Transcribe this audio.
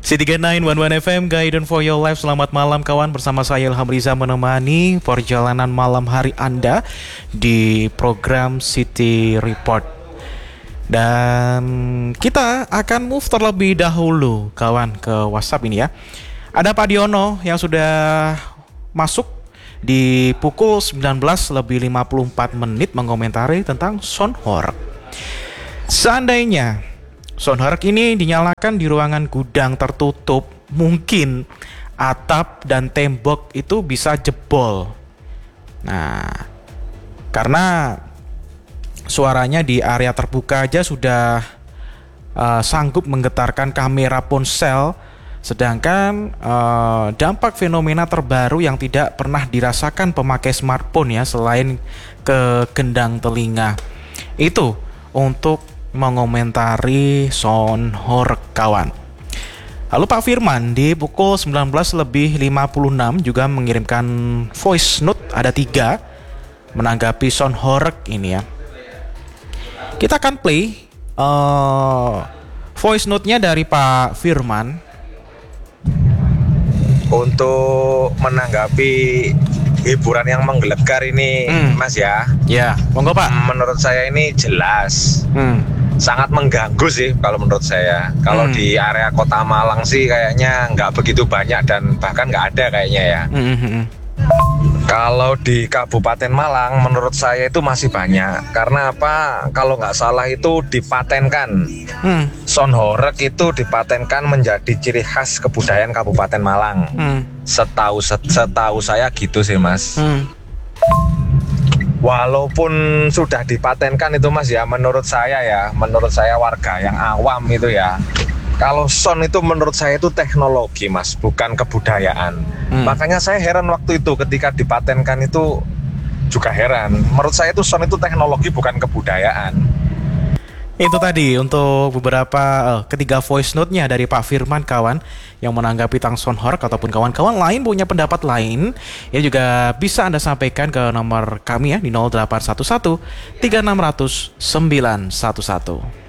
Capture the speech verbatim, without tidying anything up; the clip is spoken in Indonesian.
C tiga sembilan satu satu F M, Guidance for Your Life. Selamat malam kawan, bersama saya Ilham Riza menemani perjalanan malam hari Anda di program City Report. Dan kita akan move terlebih dahulu kawan ke WhatsApp ini ya. Ada Pak Diono yang sudah masuk di pukul sembilan belas lebih lima puluh empat menit mengomentari tentang Sonhoreg. Seandainya Sonhoreg ini dinyalakan di ruangan gudang tertutup, mungkin atap dan tembok itu bisa jebol. Nah, karena suaranya di area terbuka aja sudah uh, sanggup menggetarkan kamera ponsel, sedangkan uh, dampak fenomena terbaru yang tidak pernah dirasakan pemakai smartphone ya, selain kegendang telinga, itu untuk mengomentari Sonhoreg kawan. Lalu Pak Firman di pukul sembilan belas lebih lima puluh enam juga mengirimkan voice note, ada tiga, menanggapi Sonhoreg ini ya. Kita akan play uh, voice note-nya dari Pak Firman untuk menanggapi hiburan yang menggelegar ini, hmm. Mas ya. Ya, monggo Pak. Menurut saya ini jelas hmm. sangat mengganggu sih kalau menurut saya. Kalau hmm. di area kota Malang sih kayaknya nggak begitu banyak dan bahkan nggak ada kayaknya ya. Hmm, hmm, hmm. Kalau di Kabupaten Malang menurut saya itu masih banyak. Karena apa? Kalau nggak salah itu dipatenkan. Hmm. Sonhoreg itu dipatenkan menjadi ciri khas kebudayaan Kabupaten Malang. Hmm. Setahu setahu saya gitu sih Mas. Hmm. Walaupun sudah dipatenkan itu Mas ya, menurut saya ya, menurut saya warga yang awam itu ya, kalau son itu menurut saya itu teknologi Mas, bukan kebudayaan. Hmm. Makanya saya heran waktu itu ketika dipatenkan itu juga heran. Menurut saya itu son itu teknologi bukan kebudayaan. Itu tadi untuk beberapa uh, ketiga voice note-nya dari Pak Firman kawan yang menanggapi tentang Sonhoreg, ataupun kawan-kawan lain punya pendapat lain ya juga bisa Anda sampaikan ke nomor kami ya di nol delapan satu satu tiga enam nol nol sembilan satu satu.